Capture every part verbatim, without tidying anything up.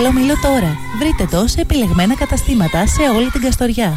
Μήλο τώρα. Βρείτε το σε επιλεγμένα καταστήματα σε όλη την Καστοριά.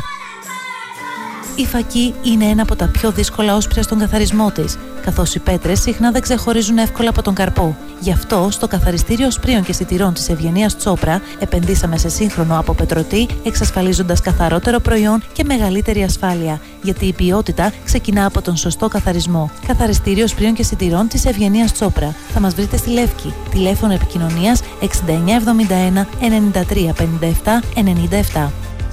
Η φακή είναι ένα από τα πιο δύσκολα όσπρια στον καθαρισμό της, καθώς οι πέτρες συχνά δεν ξεχωρίζουν εύκολα από τον καρπό. Γι' αυτό, στο καθαριστήριο σπρίων και σιτηρών της Ευγενίας Τσόπρα, επενδύσαμε σε σύγχρονο αποπετρωτή, εξασφαλίζοντας καθαρότερο προϊόν και μεγαλύτερη ασφάλεια. Γιατί η ποιότητα ξεκινά από τον σωστό καθαρισμό. Καθαριστήριο σπρίων και σιτηρών της Ευγενίας Τσόπρα. Θα μας βρείτε στη Λεύκη. Τηλέφωνο επικοινωνίας εξήντα εννιά εβδομήντα ένα ενενήντα τρία πενήντα επτά ενενήντα επτά.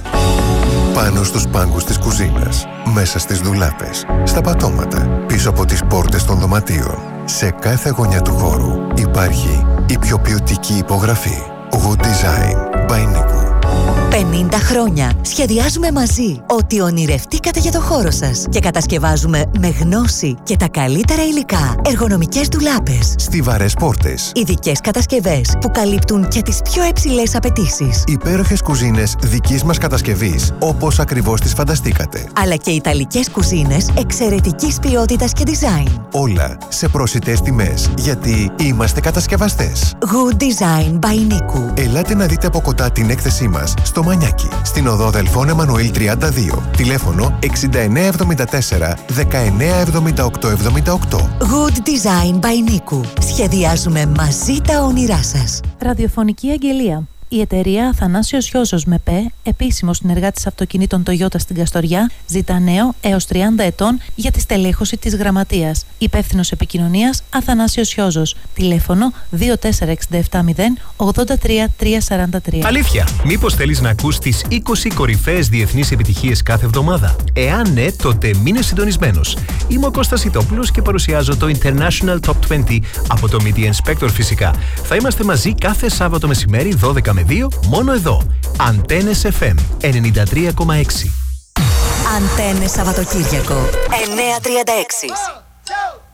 Πάνω στους πάγκους της κουζίνας, μέσα στις ντουλάπες, στα πατώματα, πίσω από τις πόρτες των δωματίων. Σε κάθε γωνιά του χώρου υπάρχει η πιο ποιοτική υπογραφή. Good Design by Niku. πενήντα χρόνια σχεδιάζουμε μαζί ό,τι ονειρευτήκατε για το χώρο σας και κατασκευάζουμε με γνώση και τα καλύτερα υλικά εργονομικές ντουλάπες, Στιβαρές πόρτες, ειδικές κατασκευές που καλύπτουν και τις πιο υψηλές απαιτήσεις, υπέροχες κουζίνες δικής μας κατασκευής όπως ακριβώς τις φανταστήκατε, αλλά και ιταλικές κουζίνες εξαιρετικής ποιότητας και design. όλα σε προσιτές τιμές, γιατί είμαστε κατασκευαστές. Good Design by Niku. Ελάτε να δείτε από κοντά την έκθεσή μας στο Μανιάκι, στην οδό Δελφών Εμμανουήλ τριάντα δύο. Τηλέφωνο εξήντα εννιά εβδομήντα τέσσερα δεκαεννιά εβδομήντα οκτώ εβδομήντα οκτώ. Good Design by Niku. Σχεδιάζουμε μαζί τα όνειρά σας. Ραδιοφωνική αγγελία. Η εταιρεία Αθανάσιος Γιώζος ΜΕΠΕ, επίσημος συνεργάτης αυτοκινήτων Toyota στην Καστοριά, ζητά νέο έως τριάντα ετών για τη στελέχωση της γραμματείας. Υπεύθυνος επικοινωνίας Αθανάσιος Γιώζος. Τηλέφωνο δύο τέσσερα έξι επτά μηδέν ογδόντα τρία τριακόσια σαράντα τρία. Αλήθεια, μήπως θέλεις να ακούς τις είκοσι κορυφαίες διεθνείς επιτυχίες κάθε εβδομάδα? Εάν ναι, τότε μείνε συντονισμένος. Είμαι ο Κώστας Ιτόπουλος και παρουσιάζω το International Top είκοσι από το Media Inspector φυσικά. Θα είμαστε μαζί κάθε Σάββατο μεσημέρι δώδεκα με δύο, μόνο εδώ. Αντένες εφ εμ ενενήντα τρία κόμμα έξι. Αντένες Σαββατοκύριακο εννιά τριάντα έξι.